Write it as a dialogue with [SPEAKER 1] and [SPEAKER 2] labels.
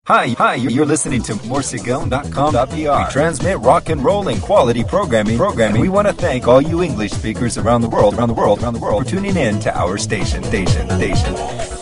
[SPEAKER 1] Hi, you're listening to Morsigão.com.br. We transmit rock and roll and quality programming. We want to thank all you English speakers around the world for tuning in to our station.